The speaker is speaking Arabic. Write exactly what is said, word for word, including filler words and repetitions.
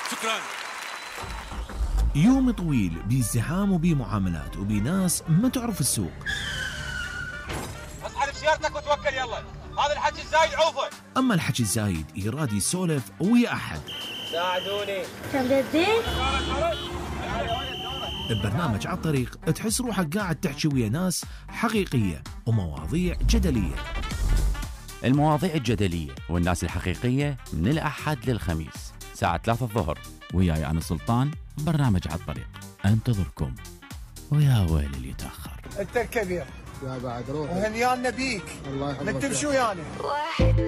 شكرا. يوم طويل بازدحام وبمعاملات وبناس ما تعرف السوق. اسحب سيارتك وتوكل يلا، هذا الحكي الزايد عوفه. اما الحكي الزايد يراد يسولف ويا احد. ساعدوني. كم جديد؟ ببرنامج على الطريق تحس روحك قاعد تحكي ويا ناس حقيقية ومواضيع جدلية. المواضيع الجدلية والناس الحقيقية من الأحد للخميس ساعة ثلاثة الظهر، وياي أنا سلطان. برنامج على الطريق أنتظركم، ويا ويل اللي يتأخر. أنت الكبير يا بعد روح وهنيانا بيك. الله يحفظك. نكتب شو يعني.